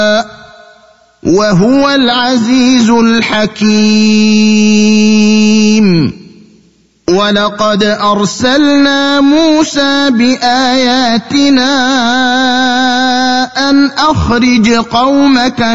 وهو العزيز الحكيم. ولقد أرسلنا موسى بآياتنا أن أخرج قومك